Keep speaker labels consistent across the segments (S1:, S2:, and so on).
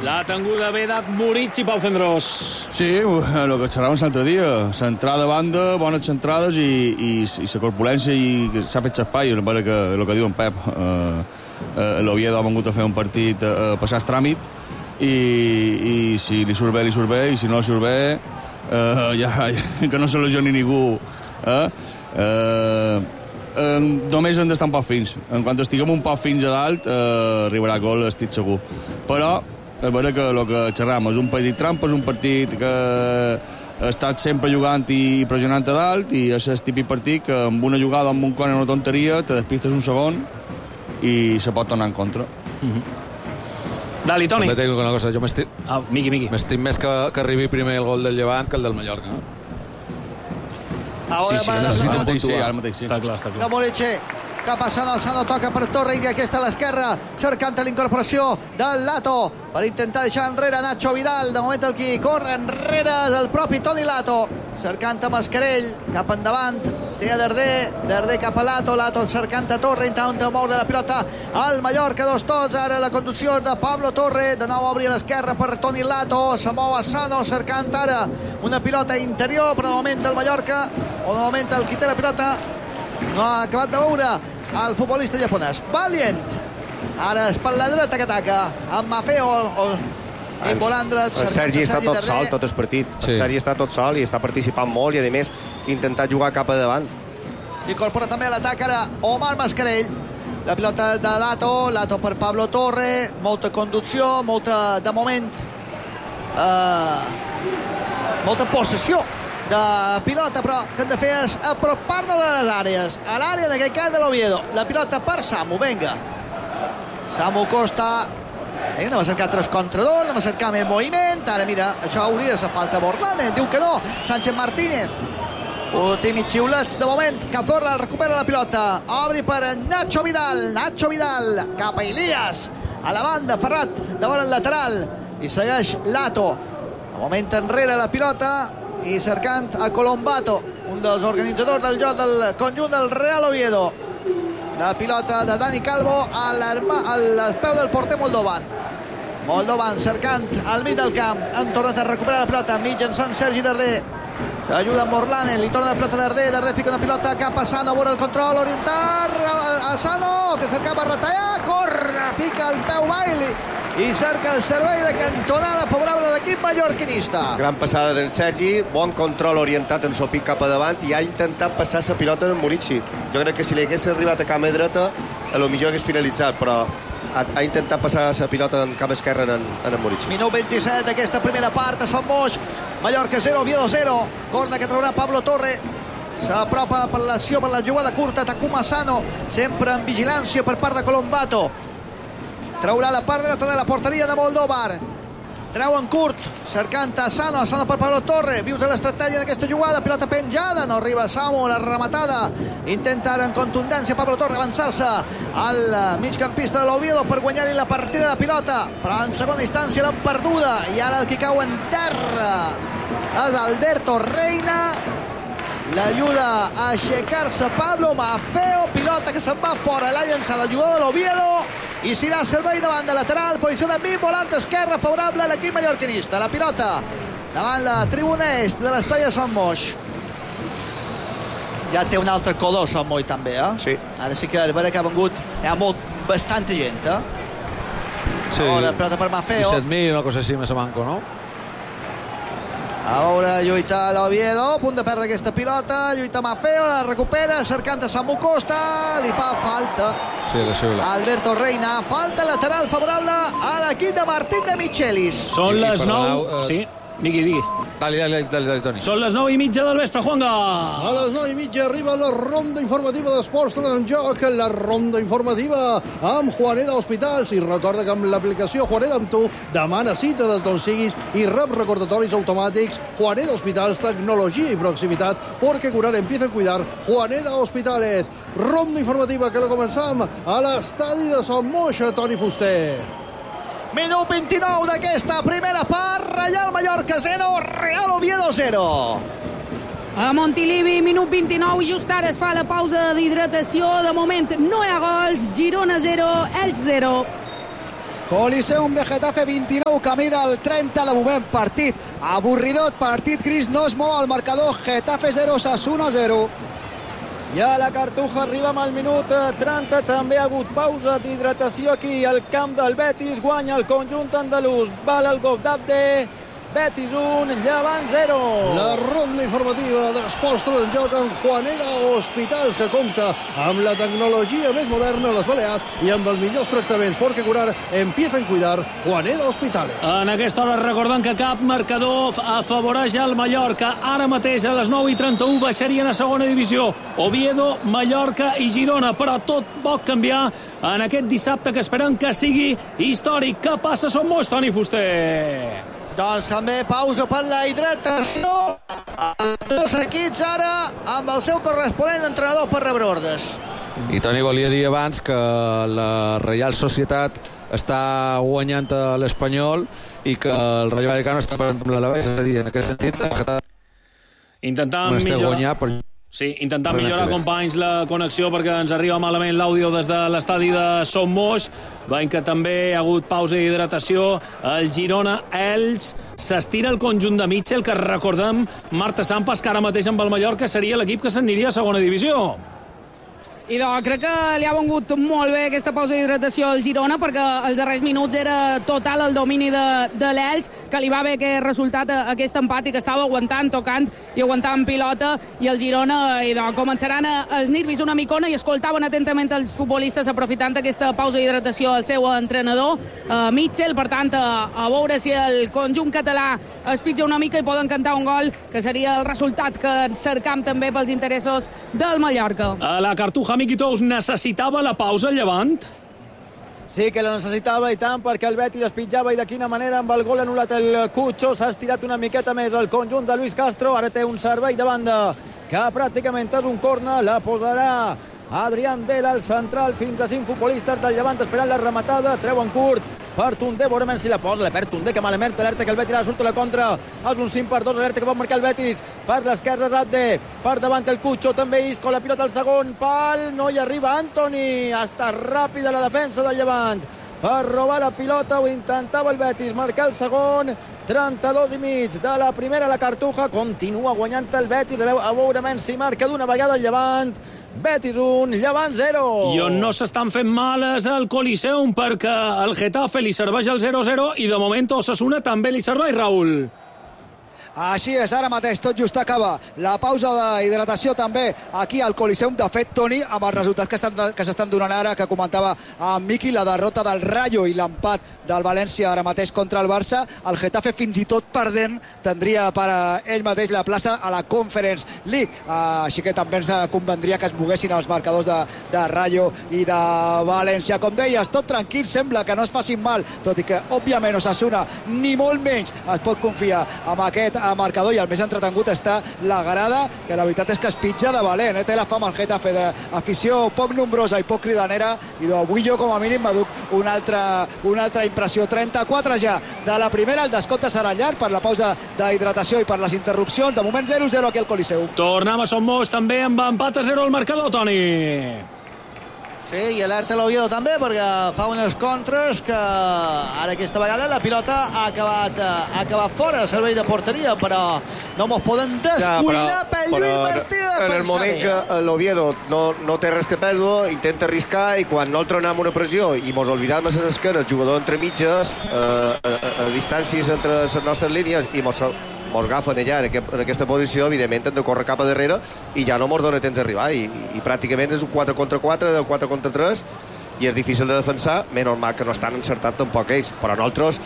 S1: La tinguda bé dat Moritz i Pau Fendrós.
S2: Sí, el que xerràvem l'altre dia. Centrada a banda, bones centrades i la corpulència i s'ha fet l'espai. El que diu en Pep. L'Oviedo ha vengut a fer un partit a passar el tràmit i si li surt bé, i si no li surt bé, que no se lesioni ningú. Només hem d'estar un poc fins. En quan estiguem un poc fins a dalt, arribarà gol, estic segur. Però és vera que el que xerram és un partit trampa, és un partit que ha estat sempre jugant i pressionant a dalt, i és el típic partit que amb una jugada, amb un córner, una tonteria, te despistes un segon i se pot tornar en contra.
S1: Dali, Toni.
S3: També tinc una cosa, jo m'estic...
S1: Miqui.
S3: M'estic més que arribi primer el gol del Llevant que el del Mallorca.
S2: Ara mateix sí.
S1: Està clar.
S4: De Moriche, cap a Sano toca per Torre, i aquesta a l'esquerra, cercant la incorporació del Lato per intentar deixar enrere Nacho Vidal. De moment el qui corre enrere és el propi Toni Lato, cercant a Mascarell, cap endavant, té a Darder cap a Lato cercant a Torre, intenta moure la pilota al Mallorca, 2-2, ara la conducció de Pablo Torre, de nou obri a l'esquerra per Toni Lato, se mou a Sano cercant ara una pilota interior, però de moment el Mallorca, o de moment el qui té la pilota no ha acabat de veure el futbolista japonès. Valiant, ara és per la dreta que ataca amb Maffeo i Bolandres.
S5: El Sergi està tot sol tot el partit.
S3: Sí.
S5: El Sergi està tot sol i està participant molt, i a més intentar jugar cap a davant.
S4: Incorpora també a l'atac ara Omar Mascarell. La pilota de Lato per Pablo Torre, molta conducció, molta, de moment, molta possessió de pilota, però que hem de fer és apropar-nos a les àrees, a l'àrea d'aquest cas de l'Oviedo. La pilota per Samu, venga. Samu Costa, anem a cercar 3 contra 2, anem a cercar més moviment. Ara mira, això hauria de ser falta Borlane, diu que no. Sánchez Martínez, últims xiulets de moment. Cazorla recupera la pilota, obri per Nacho Vidal cap a Ilías, a la banda, Ferrat davant el lateral, i segueix Lato. De moment enrere la pilota i cercant a Colombato, un dels organitzadors del joc del conjunt del Real Oviedo. La pilota de Dani Calvo al peu del porter Moldovan cercant al mig del camp. Han tornat a recuperar la pilota mitjançant Sergi Darder. S'ajuda amb Morlanen, li torna la pilota Darder fica una pilota cap a Sano, a veure el control, orientar a Sano, que cercava retallar, corre, pica el peu Bailey i cerca el servei de cantonada favorable de l'equip mallorquinista.
S5: Gran passada del Sergi, bon control orientat en seu pic cap a davant, i ha intentat passar la pilota en Morici. Jo crec que si li hagués arribat a cama dreta, a lo millor hagués finalitzat, però ha intentat passar la pilota en cama esquerra en Morici.
S4: Minut 27 d'aquesta primera part, a Son Moix, Mallorca 0, Oviedo 0. Corna que traurà Pablo Torre. S'apropa per l'acció, per la jugada curta, Takuma Sano, sempre en vigilància per part de Colombato. Traurà la part dreta de la porteria de Moldovar. Treu en curt, cercant a Sano per Pablo Torre. Viu de l'estratègia d'aquesta jugada, pilota penjada, no arriba Samu, la rematada. Intenta ara en contundència Pablo Torre avançar-se al migcampista de l'Oviedo per guanyar-li la partida de pilota, però en segona instància l'han perduda, i ara el que cau en terra és Alberto Reina. L'ajuda a aixecar-se Pablo Maffeo, pilota que se'n va fora, l'ha llançat el jugador de l'Oviedo i s'irà a servei davant de lateral, posició de mig, volant esquerra favorable a l'equip mallorquinista. La pilota davant la tribuna est de l'estadi de Son Moix. Ja té un altre color Son Moix també,
S5: Sí.
S4: Ara sí que és vera que ha vengut, hi ha bastanta gent,
S3: Sí.
S4: La pilota per Maffeo.
S3: 17.000, una cosa així més a manco, no?
S4: A veure, lluita l'Oviedo, a punt de perdre aquesta pilota, lluita Maffeo, la recupera, cercant a Samu Costa, li fa falta Alberto Reina, falta lateral favorable a l'equip de Martín de Michelis.
S1: Són les 9... Sí, digui.
S3: Dale, Toni.
S1: Són les 9:30 del vespre, Juanga.
S6: A les 9:30 arriba la ronda informativa d'esports en joc, la ronda informativa amb Juaneda Hospitals. I recorda que amb l'aplicació Juaneda amb tu demana cita des d'on siguis i rep recordatoris automàtics. Juaneda Hospitals, tecnologia i proximitat, porque curar empieza a cuidar. Juaneda Hospitales. Ronda informativa que la començam a l'estadi de Son Moix, Toni Fuster.
S4: Minut 29 d'aquesta primera part, Real Mallorca 0, Real Oviedo 0.
S7: A Montilivi, minut 29, just ara es fa la pausa d'hidratació. De moment no hi ha gols, Girona 0, Elx 0.
S8: Coliseum de Getafe 29, camí del 30 de moment. Partit avorridot, partit gris, no es mou el marcador. Getafe 0, Osasuna 0.
S9: I a la Cartuja arribem al minut 30, també ha hagut pausa d'hidratació aquí al camp del Betis, guanya el conjunt andalús, val el gol d'Abde, Betis 1, Llevant 0.
S6: La ronda informativa d'Esports Tot en Joc amb Juaneda Hospitals, que compta amb la tecnologia més moderna a les Balears i amb els millors tractaments, perquè curar empieza en cuidar. Juaneda Hospitales.
S1: En aquesta hora recordem que cap marcador afavoreix el Mallorca. Ara mateix a les 9:31 baixarien a segona divisió Oviedo, Mallorca i Girona, però tot pot canviar en aquest dissabte que esperem que sigui històric. Què passa? Som molts, Toni Fuster.
S4: Doncs també pausa per la hidratació. Els dos equips ara amb el seu corresponent entrenador per rebre ordres.
S3: I Toni volia dir abans que la Reial Societat està guanyant a l'Espanyol i que el Rayo Vallecano està perdent amb l'Alavés. És a dir, en aquest sentit,
S1: intentant millorar. Sí, intentant millorar, companys, la connexió perquè ens arriba malament l'àudio des de l'estadi de Son Moix. Veiem que també hi ha hagut pausa d'hidratació. El Girona, ells, s'estira el conjunt de Mitchell, que recordem, Marta Sampas, que ara mateix amb el Mallorca seria l'equip que s'aniria a segona divisió.
S7: I crec que li ha vengut molt bé aquesta pausa d'hidratació al Girona, perquè els darrers minuts era total el domini de l'Elx, que li va bé aquest resultat, aquest empat, i que estava aguantant, tocant i aguantant pilota, i el Girona començaran els nervis una micona i escoltaven atentament els futbolistes aprofitant aquesta pausa d'hidratació al seu entrenador, Mitchell. Per tant, a veure si el conjunt català es pitja una mica i poden cantar un gol, que seria el resultat que cercam també pels interessos del Mallorca.
S1: A la Cartuja, Miqui Tous, necessitava la pausa el Llevant?
S9: Sí que la necessitava, i tant, perquè el Betis es pitjava, i de quina manera. Amb el gol anul·lat el Cucho s'ha estirat una miqueta més el conjunt de Luis Castro. Ara té un servei de banda que pràcticament és un corner, la posarà Adrián Dela, al central. Fins a 5 futbolistes del Llevant esperant la rematada, treuen curt per Tundé, veurem si la posa, la perd Tundé, que malament, alerta que el Betis ara surt a la contra, és un 5-2, alerta que pot marcar el Betis, per l'esquerra Abde, per davant el Cucho, també Isco, la pilota al segon pal, no hi arriba Antoni, està ràpida la defensa del Llevant, per robar la pilota, ho intentava el Betis, marcar el segon, 32,5 de la primera. La Cartuja continua guanyant el Betis, a veure si marca d'una vegada el Llevant. Betis 1, Llevant 0.
S1: I on no s'estan fent males al Coliseum, perquè el Getafe li serveix el 0-0 i de moment Osasuna també li serveix, Raül.
S8: Així és, ara mateix tot just acaba la pausa d'hidratació també aquí al Coliseum. De fet, Toni, amb els resultats que s'estan donant ara, que comentava amb Miqui, la derrota del Rayo i l'empat del València ara mateix contra el Barça, el Getafe fins i tot perdent tindria per a ell mateix la plaça a la Conference League. Així que també ens convendria que es moguessin els marcadors de Rayo i de València. Com deies, tot tranquil, sembla que no es facin mal, tot i que, òbviament, Osasuna ni molt menys es pot confiar amb aquest marcador, i el més entretengut està la grada, que la veritat és que es pitja de valent, té la fama el Getafe d'afició poc nombrosa i poc cridanera, i avui jo com a mínim m'aduc una altra impressió. 34 ja de la primera, el descompte serà llarg per la pausa d'hidratació i per les interrupcions. De moment 0-0 aquí al Coliseum.
S1: Tornem a Son Moix també amb empat a 0 al marcador, Toni.
S4: Sí, i alerta l'Oviedo també, perquè fa unes contres que ara aquesta vegada la pilota ha acabat fora de servei de porteria, però no mos poden descuidar per Lluís Martí de
S5: en el moment que l'Oviedo no té res que perdre, intenta arriscar, i quan nosaltres anem una pressió i mos oblidam a les esquenes, jugador entre mitges, a distàncies entre les nostres línies, i mos agafen allà en aquesta posició, evidentment hem de córrer cap a darrere i ja no mos dona temps d'arribar, i pràcticament és un 4 contra 4, 4 contra 3, i és difícil de defensar. Menys mal que no estan encertats tampoc ells, però nosaltres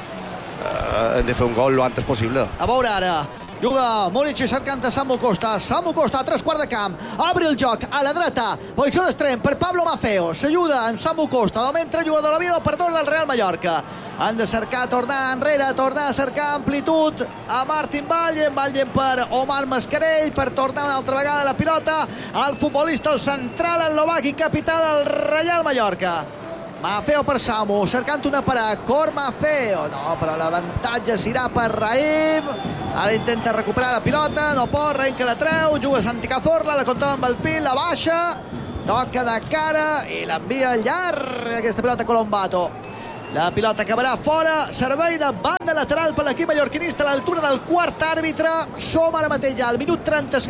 S5: hem de fer un gol lo antes possible.
S4: A veure ara, juga Múnich cercant a Samu Costa, a 3/4 de camp, obre el joc a la dreta, posició d'extrem per Pablo Maffeo, s'ajuda en Samu Costa, de moment 3 jugadors de l'Oviedo per 2 del Real Mallorca. Han de cercar, tornar enrere, tornar a cercar amplitud a Martin Vallen per Omar Mascarell, per tornar una altra vegada la pilota al futbolista central eslovac i capità del Real Mallorca. Maffeo per Samu, cercant una parada, cor Maffeo, no, però l'avantatge s'irà per Raïm, ara intenta recuperar la pilota, no pot, Raïm que la treu, juga Santi Cazorla, la controla amb el pil, la baixa, toca de cara i l'envia llarg aquesta pilota Colombato. La pilota acabarà fora, servei de banda lateral per l'equip mallorquinista a l'altura del quart àrbitre. Som ara mateix ja al minut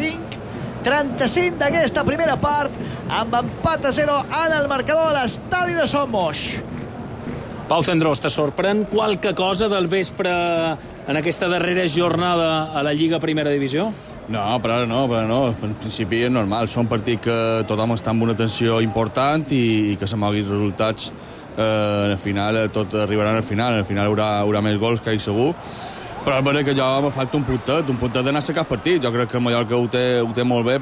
S4: 35 d'aquesta primera part, amb empat a 0 en el marcador a l'estadi de Son Moix.
S1: Pau Cendrós, te sorprèn qualque cosa del vespre en aquesta darrera jornada a la Lliga Primera Divisió?
S2: No, per ara no. En principi és normal. Són partits que tothom està amb una tensió important i que se moguin resultats. Al final tot arribarà al final haurà més gols, que hi segur, però és veritat que jo me falta un puntet d'anar a sacar partit. Jo crec que el Mallorca ho té molt bé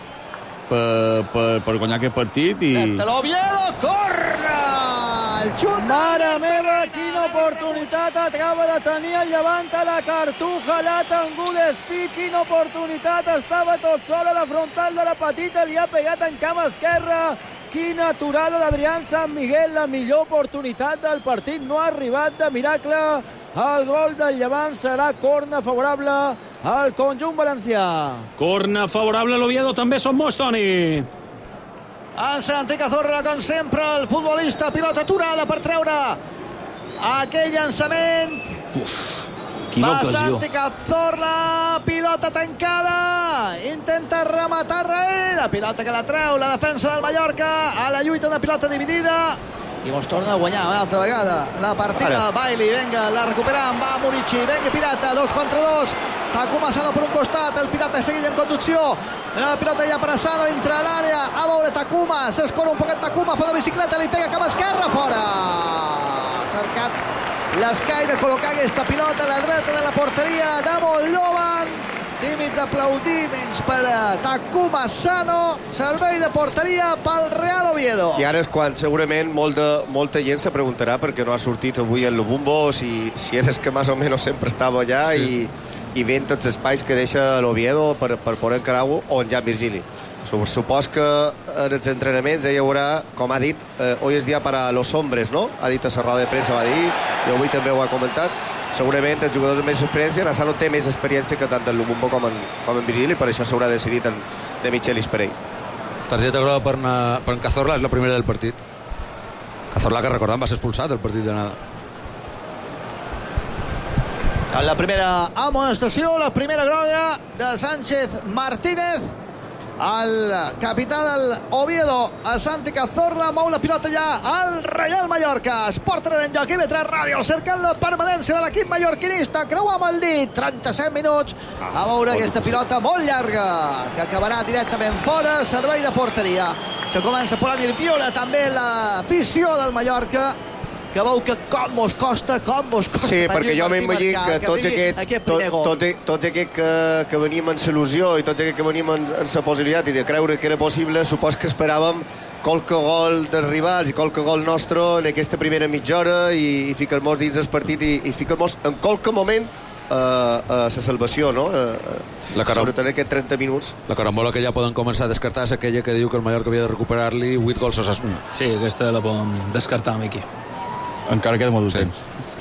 S2: per guanyar aquest partit i...
S4: L'Oviedo, corre! El xut!
S9: Mare meva, quina oportunitat acaba de tenir el Llevant a la Cartuja, l'ha tingut Espí, quina oportunitat, estava tot sol a la frontal de la petita, li ha pegat en cama esquerra. Quina aturada d'Adrián San Miguel, la millor oportunitat del partit, no ha arribat de miracle. El gol del Llevant serà corna favorable al conjunt valencià.
S1: Corna favorable a l'Oviedo, també Son Moix, Toni.
S4: En Santi Cazorla, com sempre, el futbolista, pilota aturada per treure aquell llançament.
S1: Quina ocasió.
S4: Santi Cazorla, pilota tancada, intenta rematar Raül, la pilota que la treu la defensa del Mallorca, a la lluita, una pilota dividida, i mos torna a guanyar una altra vegada la partida. Bailey, venga, la recuperam, va Murici, venga Pirata, 2 contra 2, Takuma Asano per un costat, el Pirata segueix en conducció, la pilota ja per Asano, entra a l'àrea, a veure Takuma, s'escora un poquet Takuma, fa de bicicleta, li pega cap esquerra, fora, cercat l'escaire, col·locar aquesta pilota a la dreta de la porteria de Moldovan. Tímids aplaudiments per Takuma Asano, servei de porteria pel Real Oviedo.
S5: I ara és quan segurament molta gent se preguntarà per què no ha sortit avui el Lubumbo, si eres que més o menys sempre estava allà, sí. i veient tots els espais que deixa l'Oviedo per poder encarar-ho, o en Jan Virgili. Supos que en els entrenaments hi haurà, com ha dit, hoy es dia para los hombres, no? Ha dit a la roda de premsa, va dir, i avui també ho ha comentat. Segurament els jugadors amb més experiència, Asano té més experiència que tant en Lubumbo com en Virgili, i per això s'haurà decidit de Michelis per ell.
S3: Targeta groga per en Cazorla, és la primera del partit. Cazorla, que recordem, va ser expulsat del partit d'anada.
S4: En la primera amonestació, la primera groga de Sánchez Martínez. El capità del Oviedo, a Santi Cazorla, mou la pilota ja al Real Mallorca. Es porten en joc IB3 Ràdio, cercant la permanència de l'equip mallorquinista. Creu amb el dit, 37 minuts. A veure aquesta pilota molt llarga, que acabarà directament fora, servei de porteria. Que comença a posar nerviosa també l'afició del Mallorca, que veu que com mos costa.
S5: Sí, perquè jo m'imagino que tots aquests que venim en il·lusió i tots aquests que venim en la possibilitat i de creure que era possible, supos que esperàvem qualque gol dels rivals i qualque gol nostre en aquesta primera mitja hora i ficar-nos dins el partit i ficar-nos en qualque moment a la salvació, no? Sobretot aquests 30 minuts.
S3: La carambola que ja poden començar a descartar és aquella que diu que el Mallorca havia de recuperar-li 8 gols a Osasuna.
S1: Sí, aquesta la podem descartar, Miqui.
S2: Encara queda molt de temps.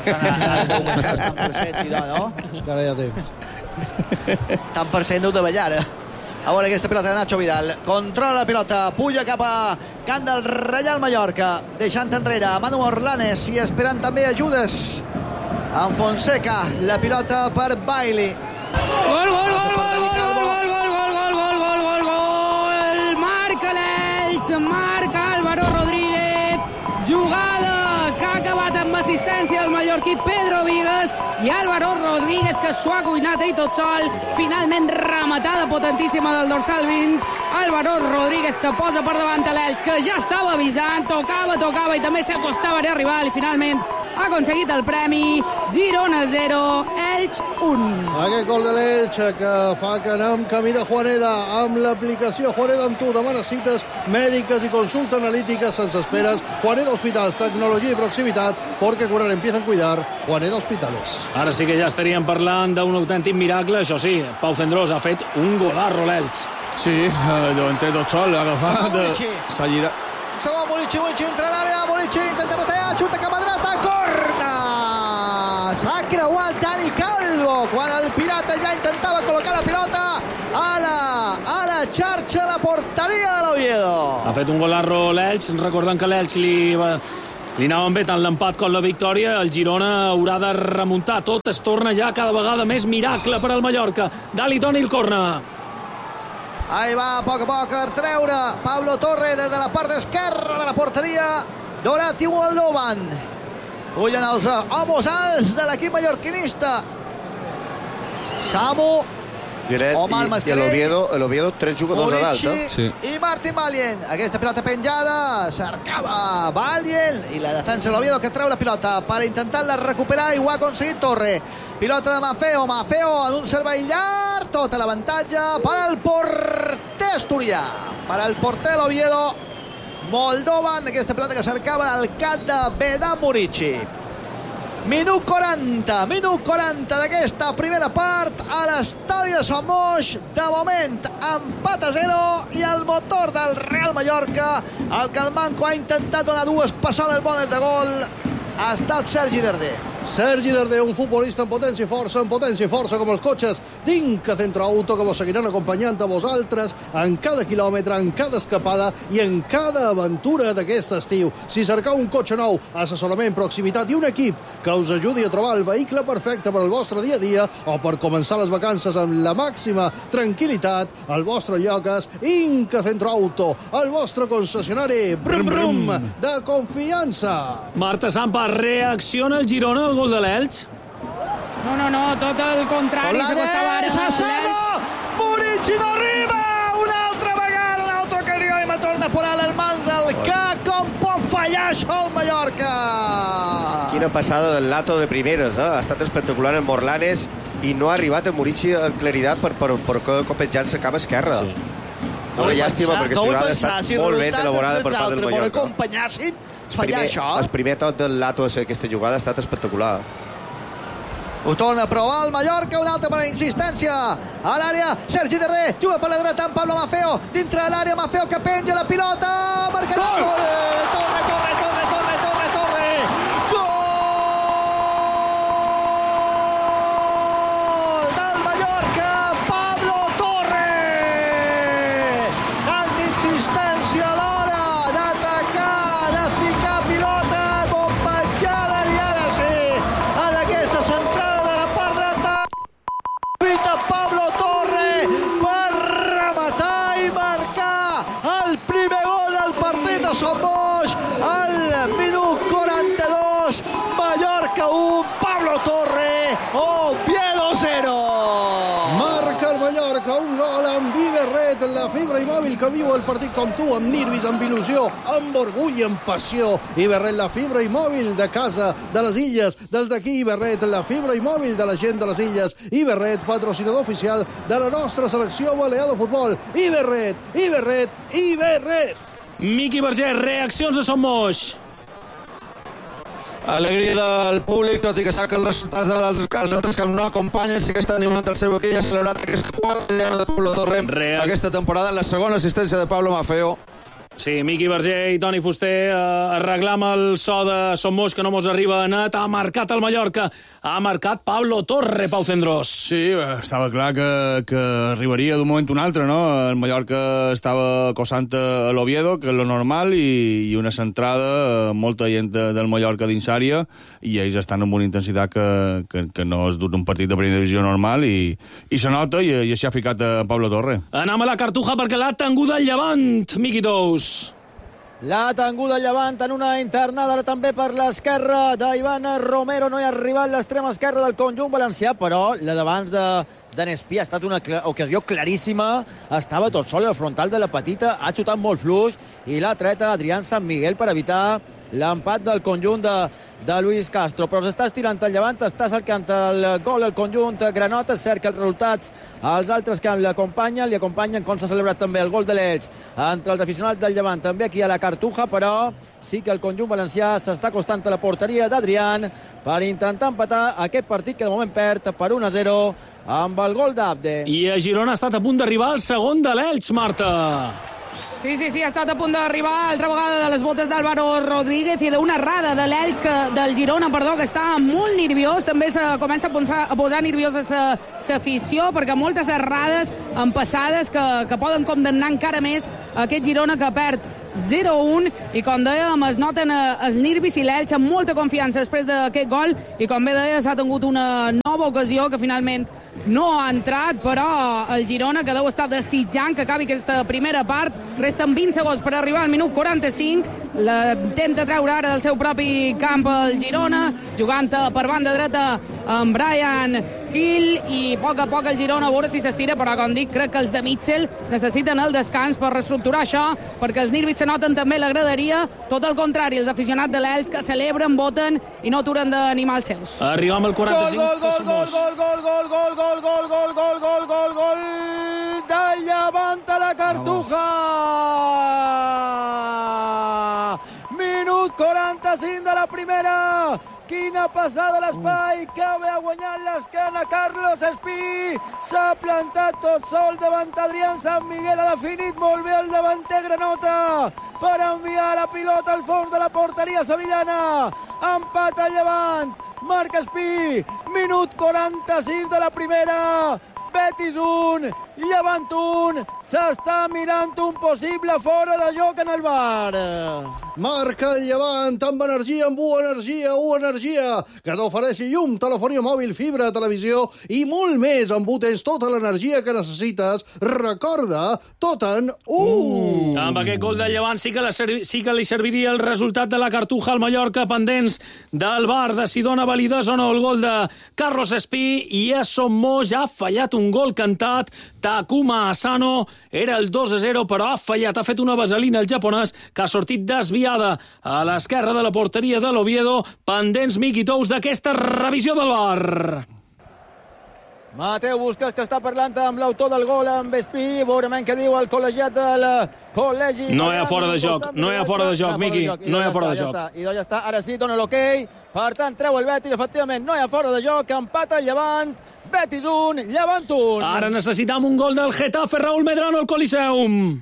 S6: Encara hi ha temps.
S4: Tant per cent ho de ballar, A veure aquesta pilota de Nacho Vidal. Controla la pilota, puja cap a camp del Real Mallorca, deixant enrere a Manu Orlanes i esperant també ajudes en Fonseca. La pilota per Bailey.
S7: Gol! Marca l'Elx, marca Álvaro Rodríguez. Jugada que ha acabat amb assistència del mallorquí Pedro Vigas i Álvaro Rodríguez, que s'ho ha cuinat ell tot sol. Finalment rematada potentíssima del dorsal 20. Álvaro Rodríguez, que posa per davant a l'Elx, que ja estava avisant, tocava i també s'acostava a arribar, i finalment ha aconseguit el premi. Girona 0, Elx 1.
S6: Aquest gol de l'Elx que fa que anem camí de Juaneda amb l'aplicació Juaneda amb tu. Demana cites mèdiques i consulta analítica sense esperes. Juaneda Hospitals, tecnologia i proximitat, porque curar empieza a cuidar. Juaneda Hospitales.
S1: Ara sí que ja estaríem parlant d'un autèntic miracle. Això sí, Pau Cendrós ha fet un golarro l'Elx.
S2: Sí, davanter tot sol, l'ha agafat, s'ha girat.
S4: Segon Murici entra a l'àrea, Murici intenta retallar, xuta cap a dreta, corna! S'ha creuat Dani Calvo quan el Pirata ja intentava col·locar la pilota a la xarxa de porteria de l'Oviedo.
S1: Ha fet un golarro l'Elx, recordant que l'Elx Li anaven bé tant l'empat com la victòria. El Girona haurà de remuntar. Tot es torna ja cada vegada més miracle per al Mallorca. Dali, Toni, el corner.
S4: Ahí va, a poc a treure Pablo Torre des de la part esquerra de la porteria d'Orati Moldovan. Ullen els homes alts de l'equip mallorquinista. Samu, Omar Mascarell,
S5: i l'Oviedo 3 jugadors a dalt.
S4: Sí. I Martín Valient. Aquesta pilota penjada, cercava Valient i la defensa de l'Oviedo que treu la pilota per intentar-la recuperar i ho ha aconseguit Torre. Pilota de Maffeo en un servei llarg, tota l'avantatge per al porter asturià, per al porter l'Oviedo Moldovan, aquesta pilota que cercava el cap de Vedan Murici. Minut 40 d'aquesta primera part a l'estadi de Son Moix. De moment, empat a 0 i el motor del Real Mallorca, el que el Manco ha intentat donar dues passades bones de gol, ha estat Sergi Darder.
S6: Sergi Darder, un futbolista en potència i força com els cotxes d'Inca Centro Auto, que vos seguiran acompanyant a vosaltres en cada quilòmetre, en cada escapada i en cada aventura d'aquest estiu. Si cercau un cotxe nou, assessorament, proximitat i un equip que us ajudi a trobar el vehicle perfecte per al vostre dia a dia o per començar les vacances amb la màxima tranquil·litat, el vostre lloc és Inca Centro Auto, el vostre concessionari brum brum de confiança.
S1: Marta Sampa, reacciona el Girona al gol de l'Elx?
S7: No, tot el contrari.
S4: Sassano, Murici d'arriba, una altra vegada, un altra ocasió i me torna a posar les mans al cap. Com pot fallar això el Mallorca?
S5: Quina passada del Lato de primeres, ha estat espectacular en Morlanes i no ha arribat a Murici en claritat per copetjar-se cap esquerra.
S4: Sí.
S5: Una llàstima, perquè la jugada ha estat molt ben elaborada per part del Mallorca.
S4: Acompanyassin, fallar això.
S5: El primer tot del Lato a aquesta jugada ha estat espectacular.
S4: Ho torna a provar el Mallorca, una altra per insistència a l'àrea. Sergi Darder juga per la dreta amb Pablo Maffeo, dintre de l'àrea. Maffeo que penja la pilota, marcarà gol. Torre. Pablo Torre per rematar i marcar el primer gol del partit a Son Moix al minut 42. Mallorca 1, Pablo Torre, Oviedo 0.
S6: Marca el Mallorca un gol amb Iberret, la fibra i mòbil que viu el partit com tu, amb nervis, amb il·lusió, amb orgull i amb passió. Iberret, la fibra i mòbil de casa, de les illes, des d'aquí Iberret, la fibra i mòbil de la gent de les illes. Iberret, patrocinador oficial de la nostra selecció balear de futbol. Iberret.
S1: Miqui Vergés, reaccions a Son Moix.
S3: Alegria del públic, tot i que sap que els resultats dels altres que no acompanyen sí que està animant el seu equip. Ha celebrat aquesta quarta llana de Pablo Torre aquesta temporada, la segona assistència de Pablo Maffeo.
S1: Sí, Miqui Verger i Toni Fuster arreglam el so de Son Moix, que no mos arriba net. Ha marcat el Mallorca, ha marcat Pablo Torre, Pau Cendrós.
S2: Sí, estava clar que arribaria d'un moment a un altre, no? El Mallorca estava cossant a l'Oviedo, que és lo normal, i una centrada, molta gent del Mallorca dins àrea, i ells estan amb una intensitat que no és d'un partit de primera divisió normal, i se nota, i així ha ficat a Pablo Torre.
S1: Anem a la Cartuja perquè l'ha tinguda el Llevant, Miqui Tous.
S9: L'ha tinguda el Llevant en una internada ara també per l'esquerra d'Ivan Romero. No hi ha arribat l'extrema esquerra del conjunt valencià, però la d'abans de Nespí ha estat una ocasió claríssima. Estava tot sol al frontal de la petita, ha xutat molt fluix i l'ha tret a Adrián San Miguel per evitar l'empat del conjunt de Luis Castro. Però s'està estirant el Llevant, està cercant el gol el conjunt granota. És cert que els resultats als altres que li acompanyen com s'ha celebrat també el gol de l'Elx entre els aficionats del Llevant, també aquí a la Cartuja, però sí que el conjunt valencià s'està acostant a la porteria d'Adrián per intentar empatar aquest partit que de moment perd per 1-0 amb el gol d'Abde.
S1: I a Girona ha estat a punt d'arribar el segon de l'Elx, Marta.
S7: Sí, ha estat a punt d'arribar altra vegada de les botes d'Álvaro Rodríguez i d'una errada de l'Elx, del Girona, que està molt nerviós. També se comença a posar nerviosa l'afició, perquè moltes errades empassades que poden condemnar encara més aquest Girona, que perd 0-1, i com dèiem, es noten els nervis i l'Elx amb molta confiança després d'aquest gol, i com bé deia, s'ha tingut una nova ocasió que finalment no ha entrat, però el Girona, que deu estar desitjant que acabi aquesta primera part, resten 20 segons per arribar al minut 45, l'intenta treure ara del seu propi camp el Girona, jugant per banda dreta amb Brian Hill, i a poc el Girona a veure si s'estira, però com dic, crec que els de Mitchell necessiten el descans per reestructurar això, perquè els nervis se noten també a la graderia, tot el contrari, els aficionats de l'Elx que celebren, voten i no aturen d'animar els seus.
S1: Arribam al 45.
S9: Gol del Llevant a la Cartuja. Minut 45 de la primera. Quina passada a l'espai, que ha guanyat l'esquena Carlos Espí, s'ha plantat tot sol davant Adrián San Miguel, ha definit molt bé el davanter granota per enviar la pilota al fons de la porteria sevillana. Empat al Llevant, marca Espí, minut 46 de la primera. Betis 1, Llevant 1, s'està mirant un possible fora de joc en el VAR.
S6: Marca el Llevant amb energia, amb energia, que t'ofereixi llum, telefonia mòbil, fibra, televisió i molt més, amb tens tota l'energia que necessites. Recorda, tot en
S1: Amb aquest gol del Llevant sí que li serviria el resultat de la Cartuja al Mallorca, pendents del VAR de si dona validesa o no el gol de Carlos Espí, i a Sommoix ha fallat un gol cantat. Takuma Asano era el 2-0, però ha fallat, ha fet una vaselina el japonès, que ha sortit desviada a l'esquerra de la porteria de l'Oviedo. Pendents, Miqui Tous, d'aquesta revisió del VAR.
S9: Mateu Busquets, que està parlant amb l'autor del gol, amb Espí, veurem què diu el col·legiat del col·legi.
S1: No hi ha fora de joc, Miqui, no hi ha fora de joc.
S9: I ja està, ara sí, dona l'okei, per tant, treu el Betis, efectivament, no hi ha fora de joc, empat el Llevant, Betis 1, Llevant 1.
S1: Ara necessitam un gol del Getafe, Raúl Medrano, al Coliseum.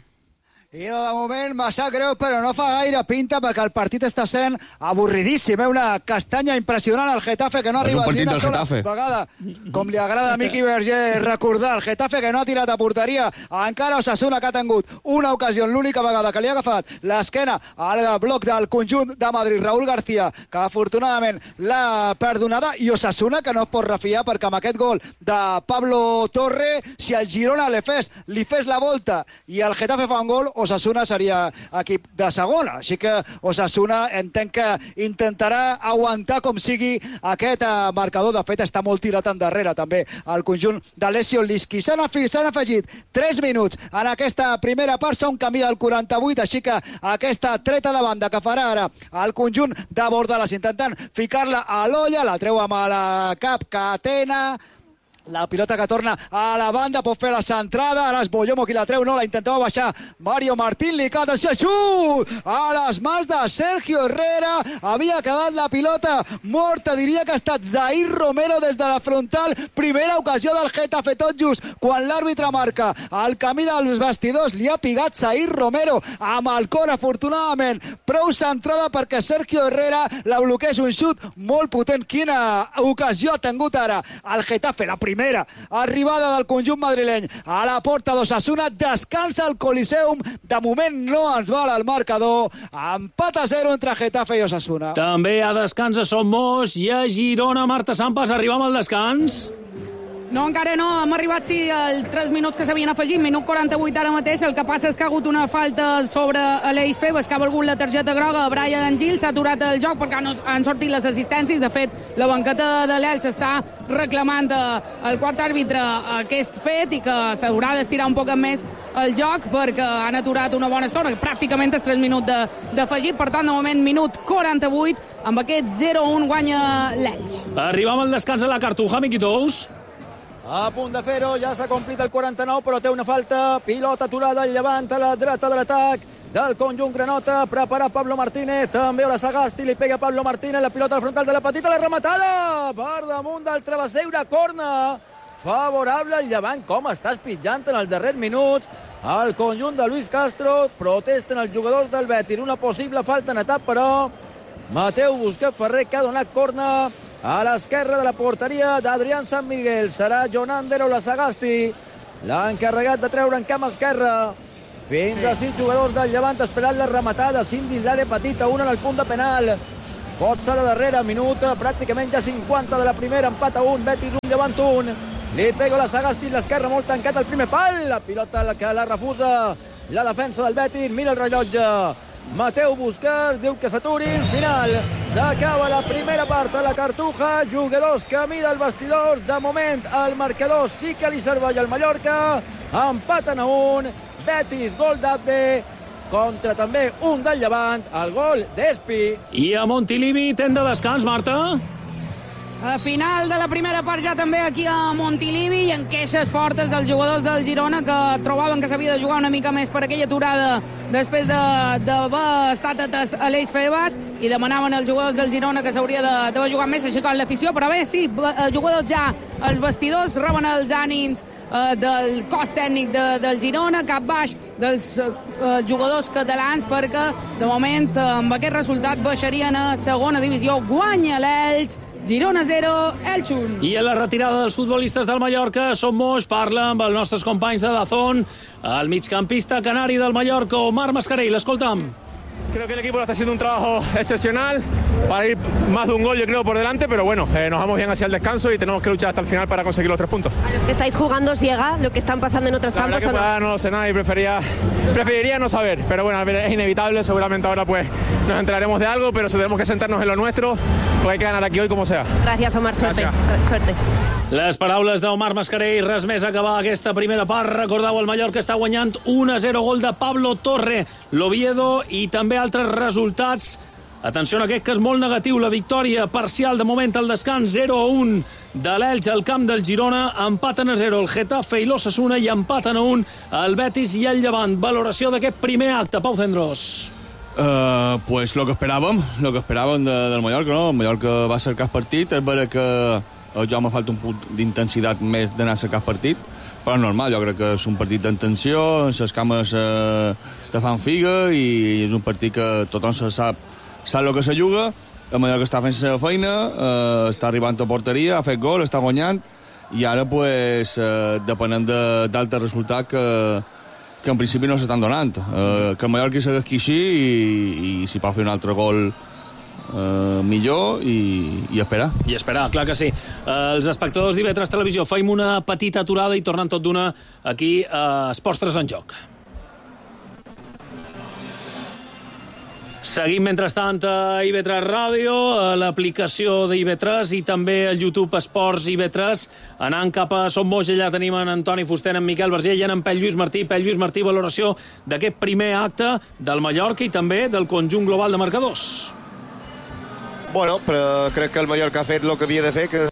S8: I de moment me sap greu, però no fa gaire pinta, perquè el partit està sent avorridíssim. Una castanya impressionant al Getafe, que no ha arribat ni una sola vegada. Com li agrada a Miqui Verger recordar, el Getafe que no ha tirat a porteria. Encara Osasuna, que ha tingut una ocasió, l'única vegada que li ha agafat l'esquena al bloc del conjunt de Madrid, Raúl García, que afortunadament l'ha perdonada, i Osasuna, que no es pot refiar, perquè amb aquest gol de Pablo Torre, si el Girona li fes la volta i el Getafe fa un gol, Osasuna seria equip de segona, així que Osasuna entenc que intentarà aguantar com sigui aquest marcador. De fet, està molt tirat endarrere també el conjunt d'Alessio Liski. S'han afegit 3 minuts en aquesta primera part, són camí del 48, així que aquesta treta de banda que farà ara el conjunt de Bordalas, intentant ficar-la a l'olla, la treu amb la cap Catena. La pilota que torna a la banda, pot fer la centrada, ara és Boyomo qui la treu, no, la intentava baixar Mario Martín, li cata, xut a les mans de Sergio Herrera, havia quedat la pilota morta, diria que ha estat Zair Romero des de la frontal, primera ocasió del Getafe, tot just quan l'àrbitre marca el camí dels vestidors, li ha pigat Zair Romero amb el cor, afortunadament prou centrada perquè Sergio Herrera la bloqués, un xut molt potent. Quina ocasió ha tingut ara el Getafe, la primera arribada del conjunt madrileny a la porta d'Osasuna, descansa el Coliseum, de moment no ens val el marcador, empat a 0 entre Getafe i Osasuna.
S1: També a descans a Sommoix i a Girona. Marta Sampas, arribam al descans?
S7: No, encara no. Hem arribat, sí, als 3 minuts que s'havien afegit. Minut 48 ara mateix. El que passa és que ha hagut una falta sobre Aleix Febas, que ha valgut la targeta groga a Brian Gil. S'ha aturat el joc perquè han sortit les assistències. De fet, la banqueta de l'Elx està reclamant al quart àrbitre aquest fet i que s'haurà d'estirar un poc més el joc perquè han aturat una bona estona, pràcticament els 3 minuts d'afegit. Per tant, de moment, minut 48, amb aquest 0-1 guanya l'Elx.
S1: Arribam al descans a la Cartuja, Miqui Tous.
S9: A punt de fer-ho, ja s'ha complit el 49, però té una falta. Pilota aturada al Llevant, a la dreta de l'atac del conjunt granota. Prepara Pablo Martínez, també a la Sagasti, li pega Pablo Martínez, la pilota al frontal de la petita, la rematada per damunt del travesser, una corna favorable al Llevant. Com estàs pitjant en els darrers minuts el conjunt de Luis Castro. Protesten els jugadors del Betis, una possible falta en etap, però Mateu Busquets Ferrer, que ha donat corna a l'esquerra de la porteria d'Adrián San Miguel. Serà Jon Ander o la Sagasti l'encarregat de treure en camp esquerra. fins a 6 jugadors del Llevant esperant la rematada, 5 dins l'àrea petita, 1 en el punt de penal. Força de darrere, minut, pràcticament ja 50 de la primera, empat a 1, Betis 1, Llevant 1. Li pega la Sagasti, l'esquerra molt tancat al primer pal, la pilota que la refusa la defensa del Betis, mira el rellotge. Mateu Busquets diu que s'aturin, final. S'acaba la primera part a la Cartuja, jugadors camí del vestidor, de moment el marcador sí que li serveix al Mallorca, empaten a 1, Betis, gol d'Abde, contra també un del Llevant, el gol d'Espi.
S1: I a Montilivi, temps de descans, Marta.
S7: A final de la primera part ja també aquí a Montilivi i en queixes fortes dels jugadors del Girona que trobaven que s'havia de jugar una mica més per aquella aturada després d'haver estat a l'Eix Febas i demanaven als jugadors del Girona que s'hauria d'haver jugat més així com l'afició, però bé, sí, jugadors ja als vestidors reben els ànims del cos tècnic del Girona, cap baix dels jugadors catalans perquè de moment amb aquest resultat baixarien a segona divisió. Guanya l'Elx, Girona 0, Elx 1.
S1: I a la retirada dels futbolistes del Mallorca, Som Moix parla amb els nostres companys de Dazón, el migcampista canari del Mallorca, Omar Mascarell. L'escoltam.
S10: Creo que el equipo está haciendo un trabajo excepcional para ir más de un gol, yo creo, por delante, pero bueno, nos vamos bien hacia el descanso y tenemos que luchar hasta el final para conseguir los 3 puntos.
S11: ¿A los que estáis jugando os llega lo que están pasando en otros campos o no?
S10: No lo sé nada y preferiría no saber, pero bueno, es inevitable, seguramente ahora pues nos enteraremos de algo, pero tenemos que sentarnos en lo nuestro, pues hay que ganar aquí hoy como sea.
S11: Gracias, Omar, suerte. Suerte.
S1: Les paraules d'Omar Mascarell, res més acabar aquesta primera part. Recordeu, el Mallorca està guanyant 1-0, gol de Pablo Torre, l'Oviedo i també altres resultats. Atenció a aquest que és molt negatiu, la victòria parcial de moment al descans 0-1 de l'Elx al camp del Girona, empaten a 0 el Getafe i l'Osasuna i empaten a 1 el Betis i el Llevant. Valoració d'aquest primer acte, Pau Cendrós.
S2: Pues lo que esperàvem del Mallorca, no? El Mallorca va cercar el partit, és vera que jo me falta un punt d'intensitat més d'anar a cercar el partit, però és normal, jo crec que és un partit d'intenció, les cames te fan figa i és un partit que tothom sap el que se juga. El Mallorca està fent la feina, està arribant a porteria, ha fet gol, està guanyant i ara pues, depenent d'altres resultats que en principi no s'estan donant. Que el Mallorca segueixi així i si pot fer un altre gol millor i esperar.
S1: I esperar, clar que sí. Els espectadors d'IV3 Televisió feim una petita aturada i tornant tot d'una aquí a Esports 3 en joc. Seguim, mentrestant, a IV3 Ràdio, a l'aplicació d'IV3 i també al YouTube Esports IV3. Anant cap a Som Moix, allà tenim en Antoni Fuster, en Miquel Vergé i en Pell Lluís Martí. Pell Lluís Martí, valoració d'aquest primer acte del Mallorca i també del conjunt global de marcadors.
S5: Bueno, però crec que el Mallorca ha fet el que havia de fer, que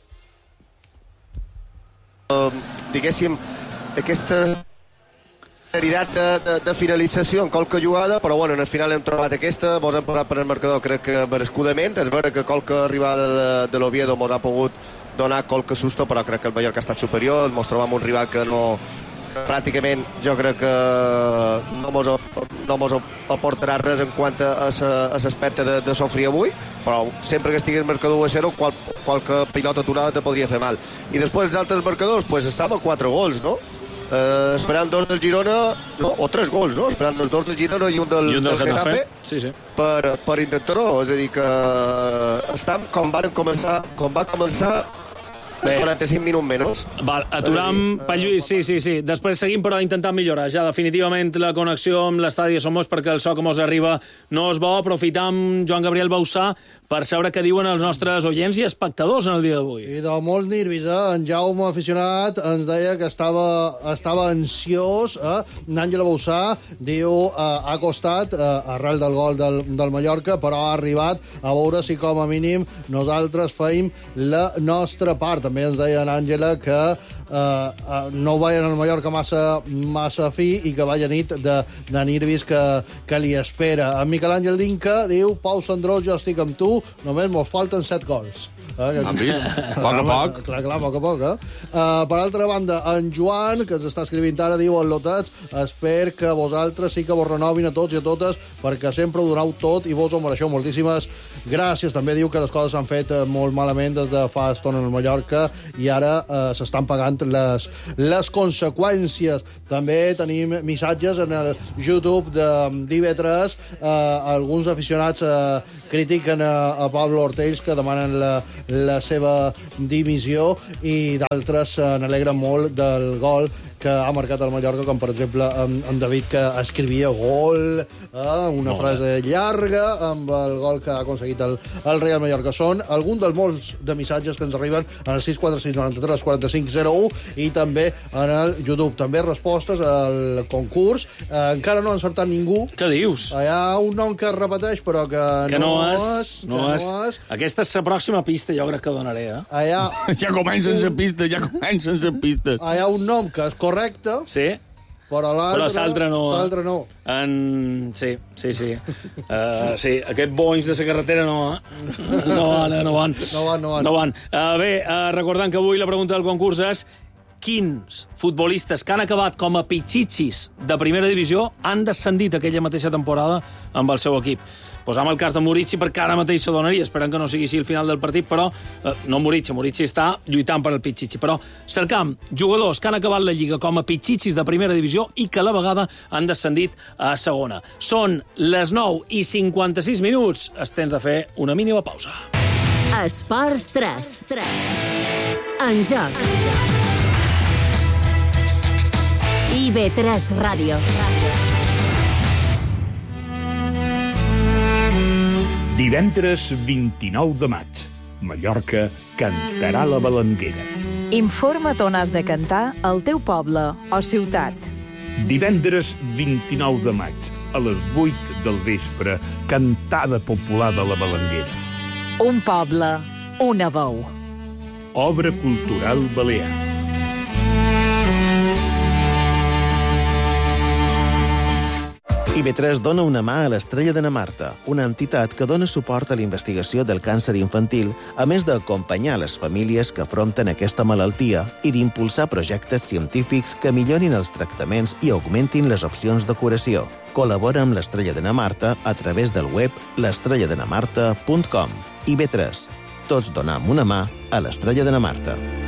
S5: diguéssim, aquesta seritat de finalització en qualque jugada, però bueno, en el final hem trobat aquesta, mos hem posat per el marcador, crec que merescudament. És vera que qualque arribada de l'Oviedo mos ha pogut donar qualque susto, però crec que el Mallorca ha estat superior. Mos trobam un rival que no... pràcticament jo crec que no mos aportarà res en quant a l'aspecte de sofrir avui, però sempre que estigui el marcador 1-0 qualque pilota aturada te podria fer mal. I després els altres marcadors, pues estava 4 gols, no? Esperant 2 del Girona, no? O 3 gols, no? Esperant els 2 del Girona i un del Getafe,
S1: sí.
S5: per intentar-ho. És a dir, que estem com va començar 45 minuts menys.
S1: Val, aturam, Pall Lluís, sí. Després seguim, però intentant millorar ja definitivament la connexió amb l'estadi de Som Moix, perquè el so que mos arriba no és bo. Aprofitam Joan Gabriel Bausà per saber què diuen els nostres oients i espectadors en el dia d'avui.
S6: I de molts nervis, en Jaume, aficionat, ens deia que estava ansiós. N'Àngela Bausà diu ha costat arrel del gol del Mallorca, però ha arribat a veure si com a mínim nosaltres feim la nostra part. També ens deia l'Àngela que no veien el Mallorca massa fi i que vaya nit de nervis que li espera. En Miquel Àngel Dinca diu: Pau Cendrós, jo estic amb tu, només mos falten 7 gols.
S2: Han vist? Poc a poc.
S6: Clar, poc a poc, Per altra banda, en Joan, que ens està escrivint ara, diu, lotats, espero que vosaltres sí que vos renovin a tots i a totes, perquè sempre ho donau tot i vos ho mereixeu. Moltíssimes gràcies. També diu que les coses s'han fet molt malament des de fa estona al Mallorca i ara s'estan pagant les conseqüències. També tenim missatges en el YouTube d'IV3. Alguns aficionats critiquen a Pablo Ortells, que demanen la seva dimissió, i d'altres n'alegren molt del gol que ha marcat el Mallorca, com per exemple en David, que escrivia gol, una frase llarga amb el gol que ha aconseguit el Real Mallorca. Són alguns dels molts de missatges que ens arriben en el 646 93 45 01 i també en el YouTube. També respostes al concurs. Encara no ha encertat ningú.
S1: Què dius?
S6: Hi ha un nom que es repeteix, però que no és.
S1: Aquesta és la pròxima pista, jo crec que donaré,
S2: Ja comencen les pistes.
S6: Hi ha un nom que és correcte,
S1: sí,
S6: però l'altre no.
S1: Sí. Sí, aquest bonys de la carretera no van. Bé, recordant que avui la pregunta del concurs és: quins futbolistes que han acabat com a pitxitxis de primera divisió han descendit aquella mateixa temporada amb el seu equip? Posam el cas de Murici, perquè ara mateix se donaria, esperem que no sigui així al final del partit, però no Murici està lluitant per el pitxitxi, però cercam jugadors que han acabat la Lliga com a pitxitxis de primera divisió i que a la vegada han descendit a segona. Són les 9:56 minuts. És temps de fer una mínima pausa.
S12: Esports 3. En joc. IB3 Ràdio.
S13: Divendres 29 de maig, Mallorca cantarà la Balanguera.
S14: Informa't on has de cantar al teu poble o ciutat.
S13: Divendres 29 de maig, a les 8 del vespre, cantada popular de la Balanguera.
S14: Un poble, una veu.
S13: Obra cultural balear.
S15: IB3 dona una mà a l'Estrella de na Marta, una entitat que dona suport a la investigació del càncer infantil, a més d'acompanyar les famílies que afronten aquesta malaltia i d'impulsar projectes científics que millorin els tractaments i augmentin les opcions de curació. Col·labora amb l'Estrella de na Marta a través del web l'estrelladenamarta.com. IB3. Tots donam una mà a l'Estrella de na Marta.